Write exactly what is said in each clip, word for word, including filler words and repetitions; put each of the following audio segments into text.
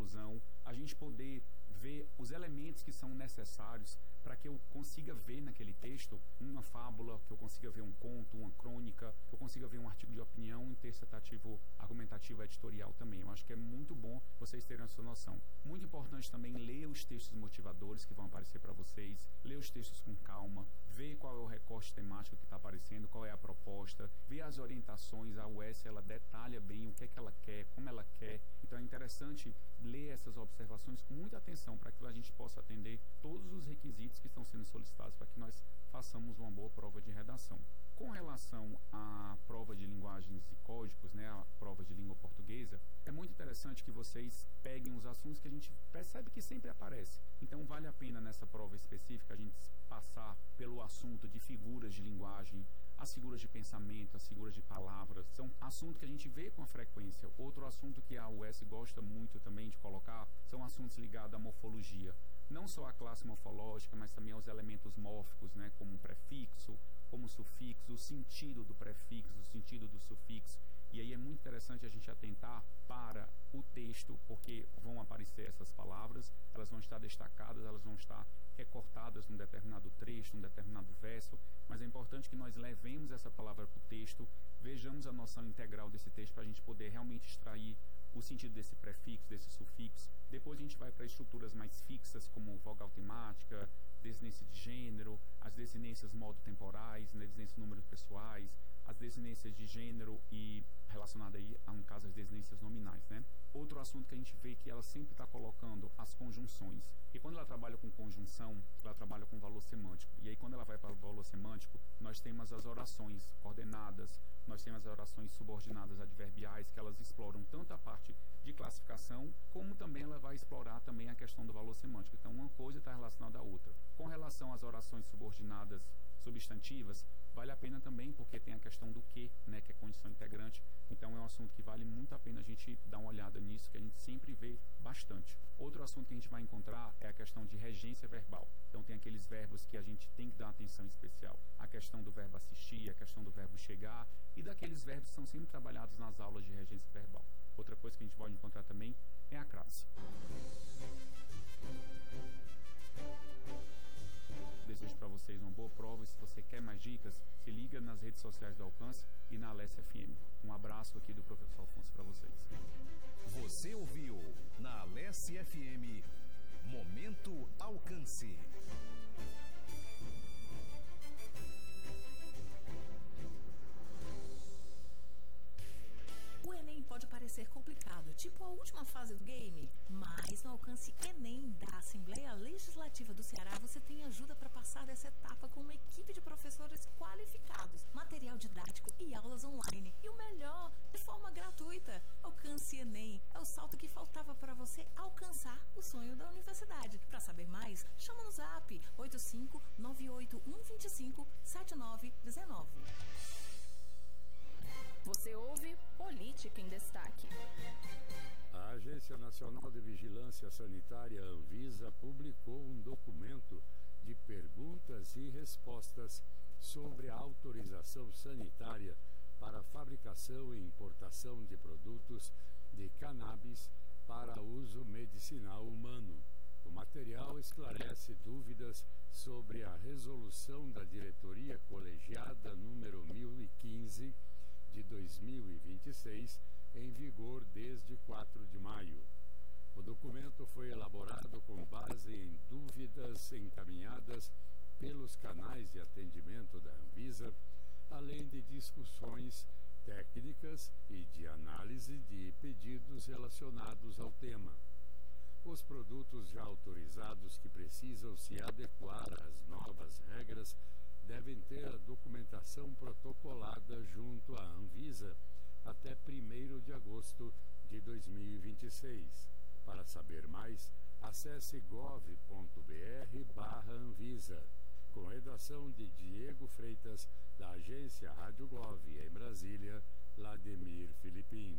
conclusão, a gente poder ver os elementos que são necessários para que eu consiga ver naquele texto uma fábula, que eu consiga ver um conto, uma crônica, que eu consiga ver um artigo de opinião interpretativo, argumentativo, editorial também. Eu acho que é muito bom vocês terem essa noção. Muito importante também ler os textos motivadores que vão aparecer para vocês, ler os textos com calma, ver qual é o recorte temático que está aparecendo, qual é a proposta, ver as orientações. A U S, ela detalha bem o que é que ela quer, como ela quer. Então é interessante ler essas observações com muita atenção para que a gente possa atender todos os requisitos que estão sendo solicitados para que nós façamos uma boa prova de redação. Com relação à prova de linguagens e códigos, né, a prova de língua portuguesa, é muito interessante que vocês peguem os assuntos que a gente percebe que sempre aparece. Então vale a pena nessa prova específica a gente passar pelo assunto de figuras de linguagem, as figuras de pensamento, as figuras de palavras. São assuntos que a gente vê com frequência. Outro assunto que a U S gosta muito também de colocar são assuntos ligados à morfologia. Não só a classe morfológica, mas também aos elementos mórficos, né, como o prefixo, como o sufixo, o sentido do prefixo, o sentido do sufixo. E aí é muito interessante a gente atentar para o texto, porque vão aparecer essas palavras, elas vão estar destacadas, elas vão estar recortadas num determinado trecho, num determinado verso, mas é importante que nós levemos essa palavra para o texto, vejamos a noção integral desse texto para a gente poder realmente extrair o sentido desse prefixo, desse sufixo. Depois a gente vai para estruturas mais fixas, como vogal temática, desinência de gênero, as desinências modo-temporais, né, desinências números pessoais, as desinências de gênero e relacionada aí a um caso as desinências nominais, né? Outro assunto que a gente vê que ela sempre está colocando as conjunções. E quando ela trabalha com conjunção, ela trabalha com valor semântico. E aí quando ela vai para o valor semântico, nós temos as orações coordenadas, nós temos as orações subordinadas adverbiais, que elas exploram tanto a parte de classificação, como também ela vai explorar também a questão do valor semântico. Então uma coisa está relacionada à outra. Com relação às orações subordinadas substantivas, vale a pena também porque tem a questão do que, né, que é condição integrante. Então é um assunto que vale muito a pena a gente dar uma olhada nisso, que a gente sempre vê bastante. Outro assunto que a gente vai encontrar é a questão de regência verbal. Então tem aqueles verbos que a gente tem que dar atenção especial. A questão do verbo assistir, a questão do verbo chegar e daqueles verbos que são sempre trabalhados nas aulas de regência verbal. Outra coisa que a gente pode encontrar também é a crase. Desejo para vocês uma boa prova e se você quer mais dicas, se liga nas redes sociais do Alcance e na Alesse F M. Um abraço aqui do professor Afonso para vocês. Você ouviu na Alesse F M Momento Alcance. O Enem pode parecer complicado, tipo a última fase do game, mas no Alcance Enem da Assembleia Legislativa do Ceará você tem ajuda para passar dessa etapa com uma equipe de professores qualificados, material didático e aulas online. E o melhor, de forma gratuita. Alcance Enem é o salto que faltava para você alcançar o sonho da universidade. Para saber mais, chama no zap oito cinco nove oito um dois cinco sete nove um nove. Você ouve Política em Destaque. A Agência Nacional de Vigilância Sanitária, Anvisa, publicou um documento de perguntas e respostas sobre a autorização sanitária para a fabricação e importação de produtos de cannabis para uso medicinal humano. O material esclarece dúvidas sobre a resolução da Diretoria Colegiada número mil e quinze de dois mil e vinte e seis, em vigor desde quatro de maio. O documento foi elaborado com base em dúvidas encaminhadas pelos canais de atendimento da Anvisa, além de discussões técnicas e de análise de pedidos relacionados ao tema. Os produtos já autorizados que precisam se adequar às novas regras devem ter a documentação protocolada junto à Anvisa até primeiro de agosto de dois mil e vinte e seis. Para saber mais, acesse gov ponto br barra Anvisa. Com redação de Diego Freitas, da agência Rádio Gov em Brasília, Vladimir Filipim.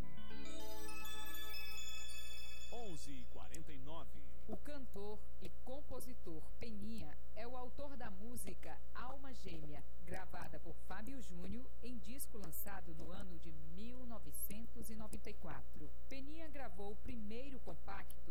onze e quarenta e nove. O cantor e compositor Peninha é o autor da música Alma Gêmea, gravada por Fábio Júnior em disco lançado no ano de mil novecentos e noventa e quatro. Peninha gravou o primeiro compacto